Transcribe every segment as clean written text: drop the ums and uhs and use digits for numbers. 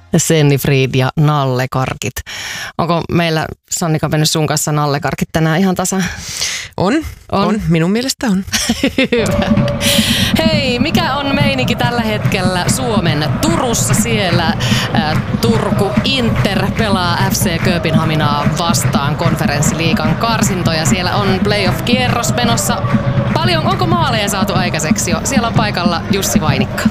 Sennifrid ja nallekarkit. Onko meillä, Sannika, mennyt sun kanssa nallekarkit tänään ihan tasa? On. Minun mielestä on. Hyvä. Hei, mikä on meininki tällä hetkellä Suomen Turussa? Siellä Turku Inter pelaa FC Kööpenhaminaa vastaan konferenssiliigan karsintoja. Siellä on playoff-kierros menossa. Onko maaleja saatu aikaiseksi jo? Siellä on paikalla Jussi Vainikka.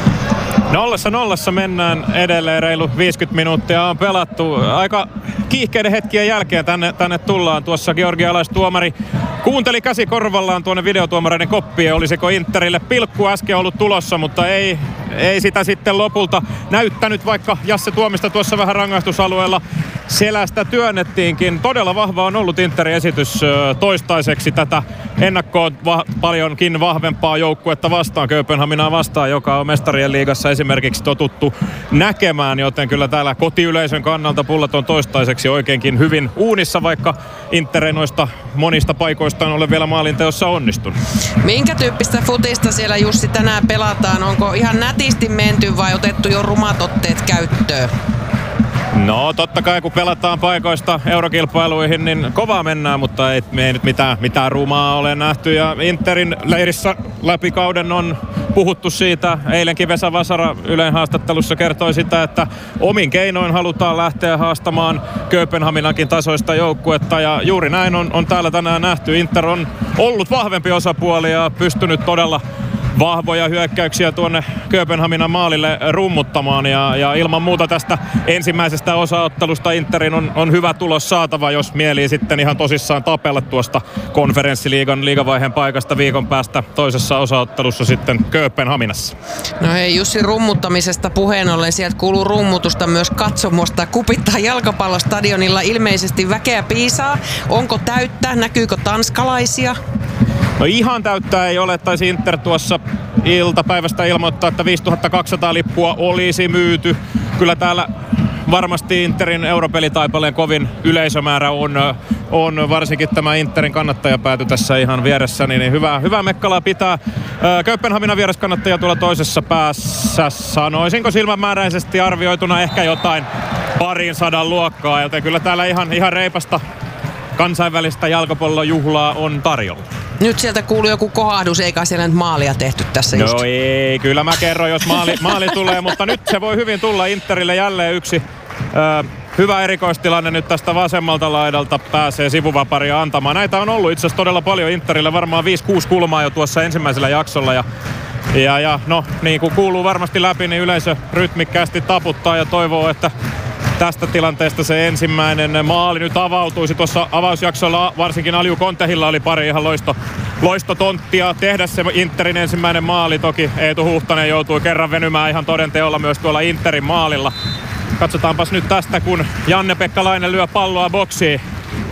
0-0 mennään edelleen, reilu 50 minuuttia on pelattu. Aika kiihkeiden hetkien jälkeen tänne tullaan. Tuossa georgialaistuomari kuunteli käsi korvallaan tuonne videotuomareiden koppiin. Olisiko Interille pilkku äsken ollut tulossa, mutta ei sitä sitten lopulta näyttänyt, vaikka Jasse Tuomista tuossa vähän rangaistusalueella selästä työnnettiinkin. Todella vahva on ollut Interin esitys toistaiseksi tätä ennakkoon paljonkin vahvempaa joukkuetta vastaan, Kööpenhaminaa vastaan, joka on mestarien liigassa esimerkiksi totuttu näkemään, joten kyllä täällä kotiyleisön kannalta pullat on toistaiseksi oikeinkin hyvin uunissa, vaikka Inter noista monista paikoista on ole vielä maalinteossa onnistunut. Minkä tyyppistä futista siellä, Jussi, tänään pelataan? Onko ihan nätisti menty vai otettu jo rumat otteet käyttöön? No totta kai, kun pelataan paikoista eurokilpailuihin, niin kovaa mennään, mutta ei nyt mitään rumaa ole nähty. Ja Interin leirissä läpi kauden on puhuttu siitä. Eilenkin Vesa Vasara Ylen haastattelussa kertoi sitä, että omin keinoin halutaan lähteä haastamaan Kööpenhaminankin tasoista joukkuetta. Ja juuri näin on täällä tänään nähty. Inter on ollut vahvempi osapuoli ja pystynyt todella vahvoja hyökkäyksiä tuonne Kööpenhaminan maalille rummuttamaan ja ilman muuta tästä ensimmäisestä osaottelusta Interin on hyvä tulos saatava, jos mielii sitten ihan tosissaan tapella tuosta konferenssiliigan liigavaiheen paikasta viikon päästä toisessa osaottelussa sitten Kööpenhaminassa. No hei, Jussi, rummuttamisesta puheen ollen, sieltä kuuluu rummutusta myös katsomosta. Kupittaa jalkapallostadionilla ilmeisesti väkeä piisaa. Onko täyttä? Näkyykö tanskalaisia? No ihan täyttää ei ole, taisi Inter tuossa iltapäivästä ilmoittaa, että 5200 lippua olisi myyty. Kyllä täällä varmasti Interin europelitaipaleen kovin yleisömäärä on varsinkin tämä Interin kannattajapääty tässä ihan vieressä, niin hyvää mekkalaa pitää. Kööpenhaminan vieraskannattaja tuolla toisessa päässä, sanoisinko silmämääräisesti arvioituna ehkä jotain 200 luokkaa, joten kyllä täällä ihan reipasta kansainvälistä jalkapallojuhlaa on tarjolla. Nyt sieltä kuuluu joku kohahdus, eikä siellä nyt maalia tehty tässä just. No ei, kyllä mä kerron, jos maali tulee, mutta nyt se voi hyvin tulla. Interille jälleen yksi hyvä erikoistilanne nyt tästä vasemmalta laidalta, pääsee sivuvaparia antamaan. Näitä on ollut itse asiassa todella paljon Interille, varmaan 5-6 kulmaa jo tuossa ensimmäisellä jaksolla ja no niin kuin kuuluu varmasti läpi, niin yleisö rytmikkäästi taputtaa ja toivoo, että tästä tilanteesta se ensimmäinen maali nyt avautuisi. Tuossa avausjaksolla varsinkin Alju Kontehilla oli pari ihan loistotonttia tehdä se Interin ensimmäinen maali. Toki Eetu Huhtanen joutui kerran venymään ihan todenteolla myös tuolla Interin maalilla. Katsotaanpas nyt tästä, kun Janne-Pekka Laine lyö palloa boksiin.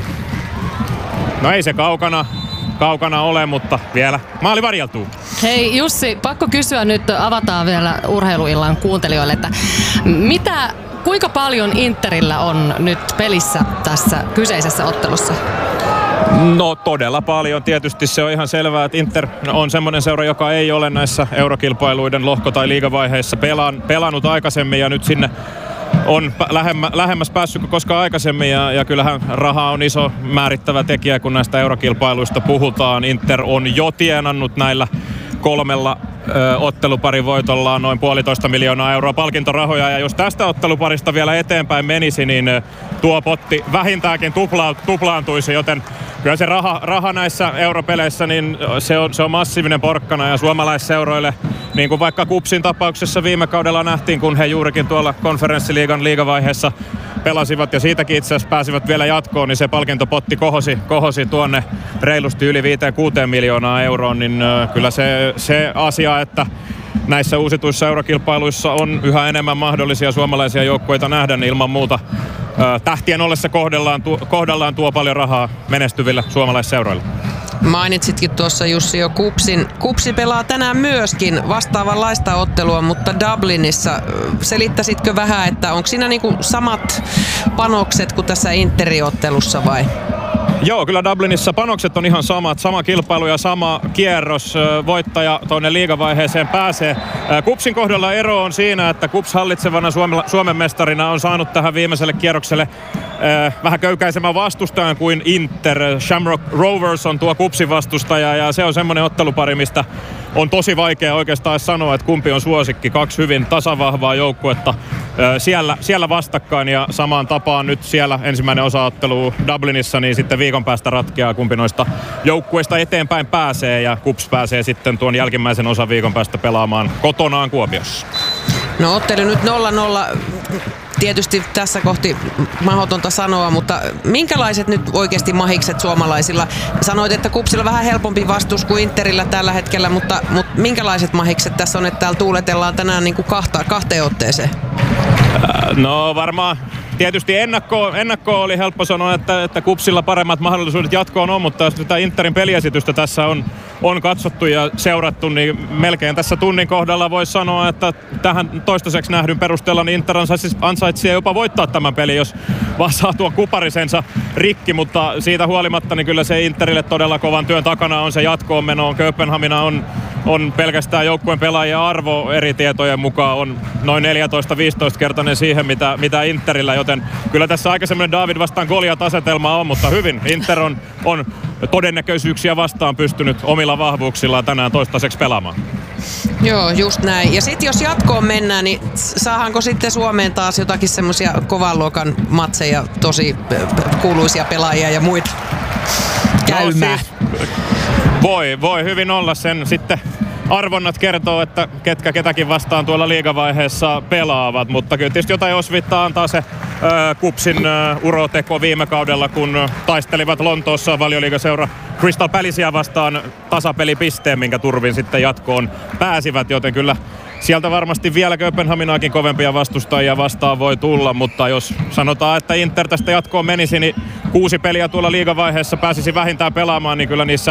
No ei se kaukana ole, mutta vielä maali varjeltuu. Hei Jussi, pakko kysyä nyt, avataan vielä urheiluillan kuuntelijoille, että kuinka paljon Interillä on nyt pelissä tässä kyseisessä ottelussa? No todella paljon. Tietysti se on ihan selvää, että Inter on semmoinen seura, joka ei ole näissä eurokilpailuiden lohko- tai liigavaiheissa pelannut aikaisemmin ja nyt sinne on lähemmäs päässyt kuin koskaan aikaisemmin ja kyllähän raha on iso määrittävä tekijä, kun näistä eurokilpailuista puhutaan. Inter on jo tienannut näillä 3 otteluparin voitollaan noin 1,5 miljoonaa euroa palkintorahoja. Ja jos tästä otteluparista vielä eteenpäin menisi, niin tuo potti vähintäänkin tuplaantuisi, joten kyllä se raha näissä europeleissä, niin se on massiivinen porkkana ja suomalaisseuroille, niin kuin vaikka KuPSin tapauksessa viime kaudella nähtiin, kun he juurikin tuolla konferenssiliigan liigavaiheessa pelasivat ja siitäkin itse asiassa pääsivät vielä jatkoon, niin se palkintopotti kohosi tuonne reilusti yli 5-6 miljoonaa euroa, niin kyllä se asia, että näissä uusituissa eurokilpailuissa on yhä enemmän mahdollisia suomalaisia joukkueita nähdä, niin ilman muuta tähtien ollessa kohdallaan tuo paljon rahaa menestyville suomalaisseuroille. Mainitsitkin tuossa, Jussi, jo KuPSi pelaa tänään myöskin vastaavanlaista ottelua, mutta Dublinissa. Selittäisitkö vähän, että onko siinä niinku samat panokset kuin tässä Interottelussa vai? Joo, kyllä Dublinissa panokset on ihan samat. Sama kilpailu ja sama kierros. Voittaja tuonne liigavaiheeseen pääsee. KuPSin kohdalla ero on siinä, että KuPS hallitsevana Suomen mestarina on saanut tähän viimeiselle kierrokselle vähän köykäisemmän vastustajan kuin Inter. Shamrock Rovers on tuo KuPSin vastustaja ja se on semmoinen ottelupari, mistä on tosi vaikea oikeastaan sanoa, että kumpi on suosikki. Kaksi hyvin tasavahvaa joukkuetta siellä vastakkain ja samaan tapaan nyt siellä ensimmäinen osaottelu Dublinissa, niin sitten viikon päästä ratkeaa, kumpi noista joukkueista eteenpäin pääsee ja KuPS pääsee sitten tuon jälkimmäisen osan viikon päästä pelaamaan kotonaan Kuopiossa. No ottelu nyt 0-0. Tietysti tässä kohti mahdotonta sanoa, mutta minkälaiset nyt oikeasti mahikset suomalaisilla? Sanoit, että KuPSilla vähän helpompi vastus kuin Interillä tällä hetkellä, mutta minkälaiset mahikset tässä on, että täällä tuuletellaan tänään niin kuin kahteen otteeseen? No varmaan tietysti ennakko oli helppo sanoa, että KuPSilla paremmat mahdollisuudet jatkoon on, mutta jos tätä Interin peliesitystä tässä on katsottu ja seurattu, niin melkein tässä tunnin kohdalla voisi sanoa, että tähän toistaiseksi nähdyn perusteella niin Inter ansaitsee jopa voittaa tämän pelin, jos vaan saa tuon kuparisensa rikki, mutta siitä huolimatta niin kyllä se Interille todella kovan työn takana on se jatkoon meno. Kööpenhamina on pelkästään joukkueen pelaajien arvo eri tietojen mukaan on noin 14-15-kertainen siihen, mitä Interillä, joten kyllä tässä aika semmoinen David vastaan Goliat-asetelma on, mutta hyvin Inter on todennäköisyyksiä vastaan pystynyt omilla vahvuuksillaan tänään toistaiseksi pelaamaan. Joo, just näin. Ja sitten jos jatkoon mennään, niin saadaanko sitten Suomeen taas jotakin semmoisia kovan luokan matseja, tosi kuuluisia pelaajia ja muita käymään? No, siis voi hyvin olla sen sitten. Arvonnat kertoo, että ketkä ketäkin vastaan tuolla liigavaiheessa pelaavat, mutta kyllä tietysti jotain osvittaa antaa se KuPSin uroteko viime kaudella, kun taistelivat Lontoossa Valioliigaseura Crystal Palacea vastaan tasapelipisteen, minkä turvin sitten jatkoon pääsivät, joten kyllä sieltä varmasti vielä Kööpenhaminaakin kovempia vastustajia vastaan voi tulla, mutta jos sanotaan, että Inter tästä jatkoon menisi, niin 6 peliä tuolla liigavaiheessa pääsisi vähintään pelaamaan, niin kyllä niissä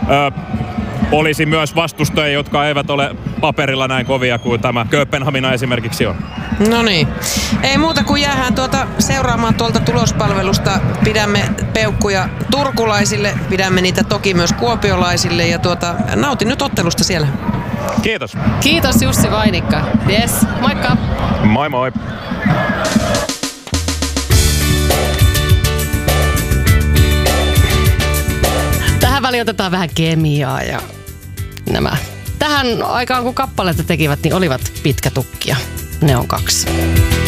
olisi myös vastustajia, jotka eivät ole paperilla näin kovia kuin tämä Kööpenhamina esimerkiksi on. No niin. Ei muuta kuin jäähän seuraamaan tuolta tulospalvelusta. Pidämme peukkuja turkulaisille, pidämme niitä toki myös kuopiolaisille ja nautin nyt ottelusta siellä. Kiitos. Kiitos Jussi Vainikka. Yes, moikka. Moi moi. Tähän väliin otetaan vähän kemiaa ja nämä. Tähän aikaan kun kappaleita tekivät, niin olivat pitkätukkia. Ne on 2.